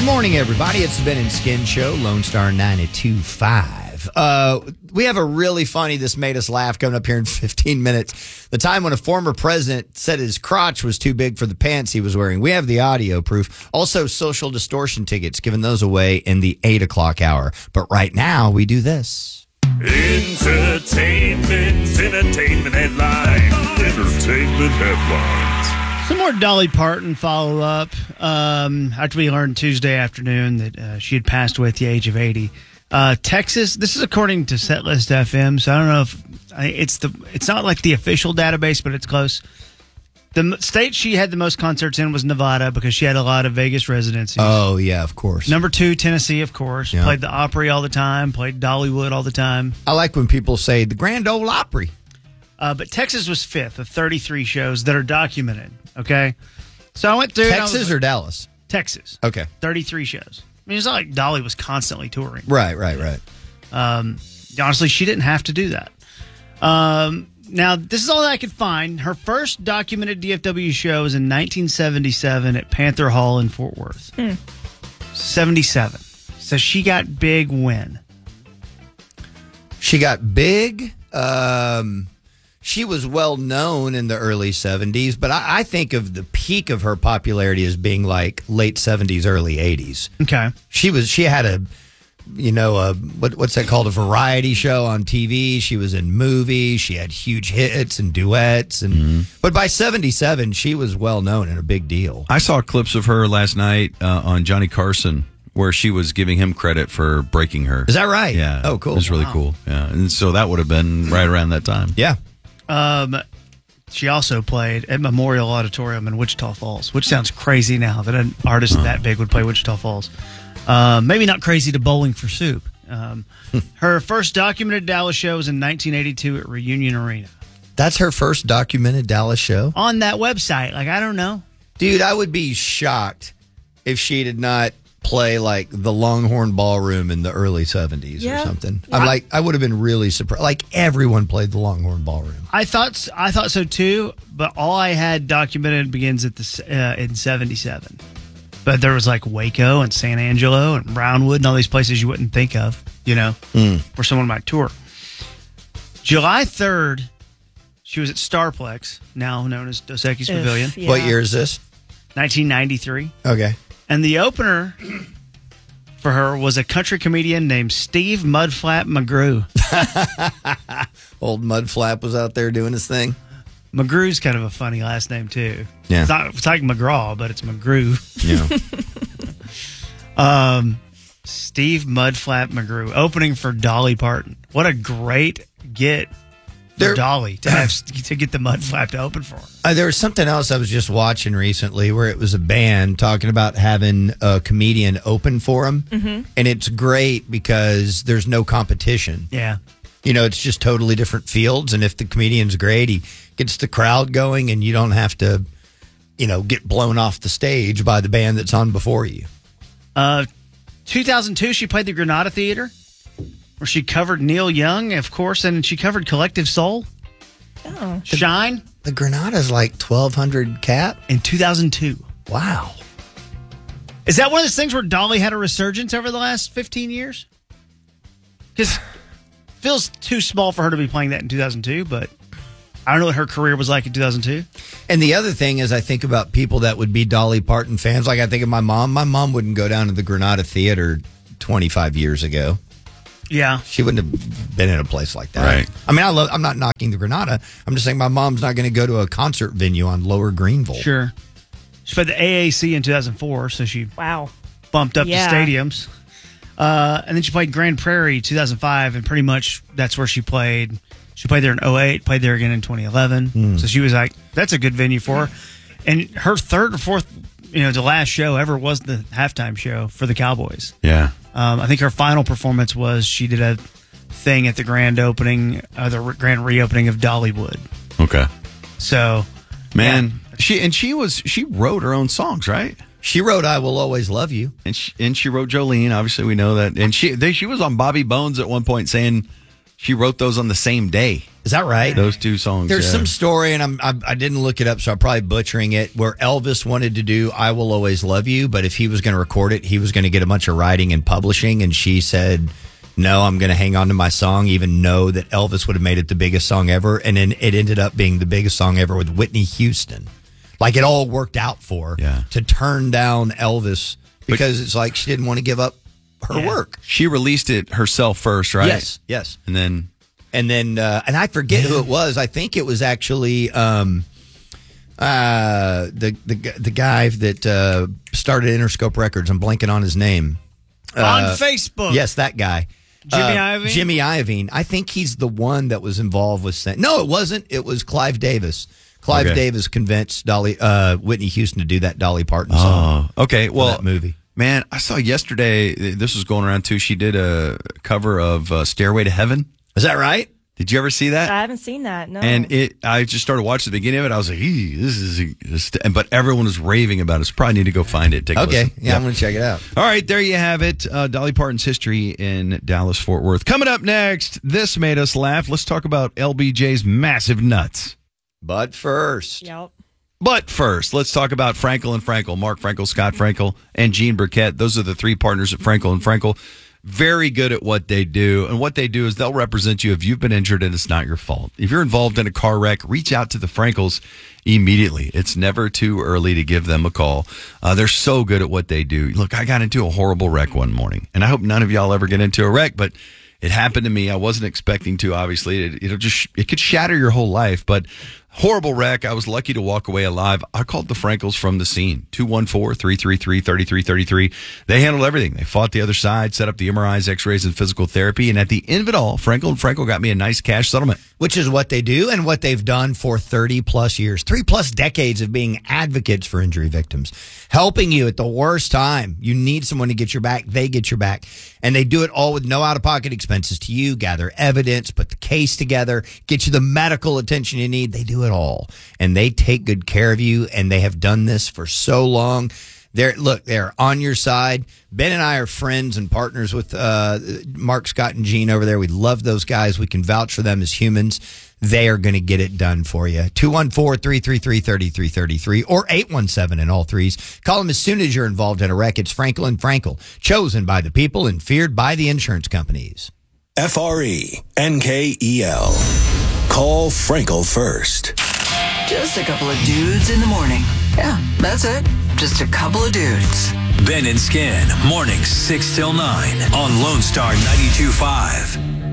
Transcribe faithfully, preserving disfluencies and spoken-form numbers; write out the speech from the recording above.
Good morning, everybody. It's the Ben and Skin Show, Lone Star ninety-two point five. Uh, we have a really funny This Made Us Laugh coming up here in fifteen minutes. The time when a former president said his crotch was too big for the pants he was wearing. We have the audio proof. Also, social distortion tickets, giving those away in the eight o'clock hour. But right now, we do this. Entertainment, entertainment headlines. Entertainment headlines. Some more Dolly Parton follow-up. Um, after we learned Tuesday afternoon that uh, she had passed away at the age of eighty. Uh, Texas, this is according to Setlist F M, so I don't know if I, it's the it's not like the official database, but it's close. The m- state she had the most concerts in was Nevada because she had a lot of Vegas residencies. Oh, yeah, of course. Number two, Tennessee, of course. Yeah. Played the Opry all the time, played Dollywood all the time. I like when people say the Grand Ole Opry. Uh, but Texas was fifth of thirty-three shows that are documented, okay? So I went through... Texas or Dallas? Texas. Okay. thirty-three shows. I mean, it's not like Dolly was constantly touring. Right, right, right. Um, honestly, she didn't have to do that. Um, now, this is all that I could find. Her first documented D F W show was in nineteen seventy-seven at Panther Hall in Fort Worth. Hmm. seventy-seven. So she got big when? She got big. Um, she was well known in the early seventies, but I, I think of the peak of her popularity as being like late seventies, early eighties. Okay. She was. She had a, you know, a what, what's that called? A variety show on T V. She was in movies. She had huge hits and duets, and Mm-hmm. but by seventy-seven, she was well known and a big deal. I saw clips of her last night uh, on Johnny Carson where she was giving him credit for breaking her. Is that right? Yeah. Oh, cool. It was really Wow. cool. Yeah. And so that would have been right around that time. Yeah. Um, she also played at Memorial Auditorium in Wichita Falls, which sounds crazy now that an artist that big would play Wichita Falls. Um, maybe not crazy to Bowling for Soup. Um, her first documented Dallas show was in nineteen eighty-two at Reunion Arena. That's her first documented Dallas show? On that website. Like, I don't know. Dude, I would be shocked if she did not play like the Longhorn Ballroom in the early seventies Yeah. or something. Yeah. I'm like, I would have been really surprised. Like, everyone played the Longhorn Ballroom. I thought I thought so too, but all I had documented begins at the uh, in seventy-seven. But there was like Waco and San Angelo and Brownwood and all these places you wouldn't think of, you know, Mm. where someone might tour. July third, she was at Starplex, now known as Dos Equis Ugh, Pavilion, yeah. What year is this? nineteen ninety-three. Okay. And the opener for her was a country comedian named Steve Mudflap McGrew. Old Mudflap was out there doing his thing. McGrew's kind of a funny last name, too. Yeah. It's, not, it's like McGraw, but it's McGrew. Yeah. Um, Steve Mudflap McGrew opening for Dolly Parton. What a great get for There- Dolly to have to get the Mudflap to open for her. Uh, there was something else I was just watching recently where it was a band talking about having a comedian open for them. Mm-hmm. And it's great because there's no competition. Yeah. You know, it's just totally different fields. And if the comedian's great, he gets the crowd going and you don't have to, you know, get blown off the stage by the band that's on before you. Uh, two thousand two, she played the Granada Theater, where she covered Neil Young, of course, and she covered Collective Soul. Oh. Shine The Granada's like twelve hundred cap. in two thousand two. Wow. Is that one of those things where Dolly had a resurgence over the last fifteen years? Because feels too small for her to be playing that in two thousand two, but I don't know what her career was like in two thousand two. And the other thing is I think about people that would be Dolly Parton fans. Like I think of my mom. My mom wouldn't go down to the Granada Theater twenty-five years ago. Yeah. She wouldn't have been in a place like that. Right. I mean, I love, I'm not knocking the Granada. I'm just saying my mom's not going to go to a concert venue on Lower Greenville. Sure. She played the A A C in two thousand four, so she Wow. bumped up Yeah. the stadiums. Uh, and then she played Grand Prairie two thousand five, and pretty much that's where she played. She played there in oh eight, played there again in twenty eleven. So she was like, that's a good venue for her. And her third or fourth, you know, the last show ever was the halftime show for the Cowboys. Yeah. Um, I think her final performance was she did a thing at the grand opening, uh, the re- grand reopening of Dollywood. Okay. So, Man, she and she was she wrote her own songs, right? She wrote "I Will Always Love You." And she, and she wrote Jolene. Obviously, we know that. And she they, she was on Bobby Bones at one point saying She wrote those on the same day. Is that right? Those two songs. There's yeah. some story, and I'm, I, I didn't look it up, so I'm probably butchering it, where Elvis wanted to do I Will Always Love You, but if he was going to record it, he was going to get a bunch of writing and publishing, and she said, no, I'm going to hang on to my song, even know that Elvis would have made it the biggest song ever, and then it ended up being the biggest song ever with Whitney Houston. Like, it all worked out for her yeah. to turn down Elvis because but, it's like she didn't want to give up her yeah. work. She released it herself first, right? Yes, yes. And then... And then, uh, and I forget who it was. I think it was actually um, uh, the the the guy that uh, started Interscope Records. I'm blanking on his name. Uh, on Facebook. Yes, that guy. Jimmy uh, Iovine? Jimmy Iovine. I think he's the one that was involved with saying, no, it wasn't. It was Clive Davis. Clive okay. Davis convinced Dolly uh, Whitney Houston to do that Dolly Parton song. Oh, okay. Well, that movie. Man, I saw yesterday, this was going around too. She did a cover of uh, Stairway to Heaven. Is that right? Did you ever see that? I haven't seen that, no. And it, I just started watching the beginning of it. I was like, "Ee, this is," just, and but everyone was raving about it. So probably need to go find it. Take a okay, listen. yeah, yep. I'm going to check it out. All right, there you have it. Uh, Dolly Parton's history in Dallas, Fort Worth. Coming up next, this made us laugh. Let's talk about L B J's massive nuts. But first, Yep. But first, let's talk about Frankel and Frankel. Mark Frankel, Scott Frankel, and Gene Burkett. Those are the three partners at Frankel and Frankel. Very good at what they do. And what they do is they'll represent you if you've been injured and it's not your fault. If you're involved in a car wreck, reach out to the Frankels immediately. It's never too early to give them a call. Uh, they're so good at what they do. Look, I got into a horrible wreck one morning, and I hope none of y'all ever get into a wreck, but it happened to me. I wasn't expecting to, obviously. It, it'll just, it could shatter your whole life, but horrible wreck. I was lucky to walk away alive. I called the Frankels from the scene. two one four, three three three, three three three three. They handled everything. They fought the other side, set up the M R Is, X-rays, and physical therapy. And at the end of it all, Frankel and Frankel got me a nice cash settlement. Which is what they do and what they've done for thirty plus years. Three plus decades of being advocates for injury victims. Helping you at the worst time. You need someone to get your back. They get your back. And they do it all with no out-of-pocket expenses to you. Gather evidence, put the case together, get you the medical attention you need. They do it all. And they take good care of you, and they have done this for so long. They're, look, they're on your side. Ben and I are friends and partners with uh, Mark, Scott, and Gene over there. We love those guys. We can vouch for them as humans. They are going to get it done for you. two one four, three three three, three three three three or eight one seven in all threes. Call them as soon as you're involved in a wreck. It's Frankel and Frankel, chosen by the people and feared by the insurance companies. F R E N K E L. Call Frankel first. Just a couple of dudes in the morning. Yeah, that's it. Just a couple of dudes. Ben and Skin, mornings six till nine on Lone Star ninety-two point five.